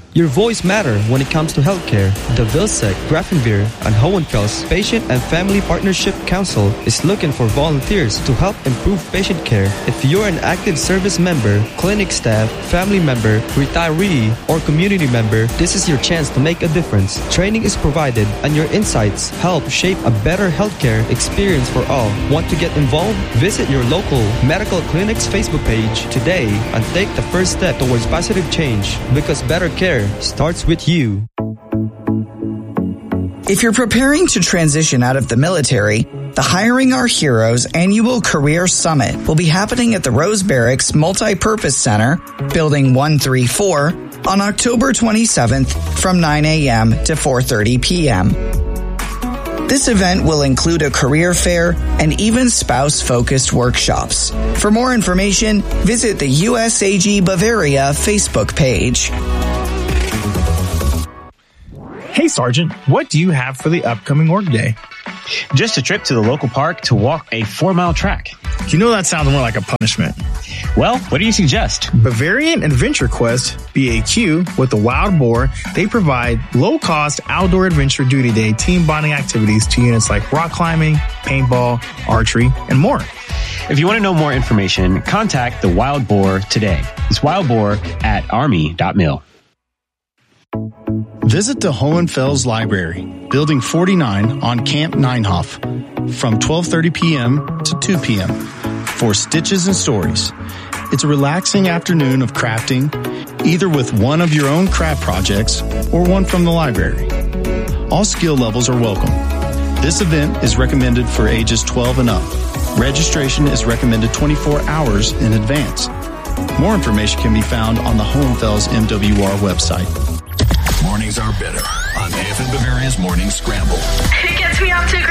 Your voice matters when it comes to healthcare. The Vilsec, Grafenweer, and Hohenfels Patient and Family Partnership Council is looking for volunteers to help improve patient care. If you're an active service member, clinic staff, family member, retiree, or community member, this is your chance to make a difference. Training is provided, and your insights help shape a better healthcare experience for all. Want to get involved? Visit your local medical clinic's Facebook page today and take the first step towards positive change, because better care starts with you. If you're preparing to transition out of the military, the Hiring Our Heroes annual Career Summit will be happening at the Rose Barracks Multi-Purpose Center, Building 134, on October 27th from 9 a.m. to 4:30 p.m. This event will include a career fair and even spouse-focused workshops. For more information, visit the USAG Bavaria Facebook page. Hey, Sergeant, what do you have for the upcoming work day? Just a trip to the local park to walk a 4-mile track. You know that sounds more like a punishment. Well, what do you suggest? Bavarian Adventure Quest, BAQ, with the Wild Boar, they provide low-cost outdoor adventure duty day team bonding activities to units like rock climbing, paintball, archery, and more. If you want to know more information, contact the Wild Boar today. It's wildboar@army.mil. Visit the Hohenfels Library, Building 49 on Camp Nienhoff, from 12:30 p.m. to 2 p.m. for Stitches and Stories. It's a relaxing afternoon of crafting, either with one of your own craft projects or one from the library. All skill levels are welcome. This event is recommended for ages 12 and up. Registration is recommended 24 hours in advance. More information can be found on the Hohenfels MWR website. Mornings are better on AFN Bavaria's Morning Scramble. It gets me up to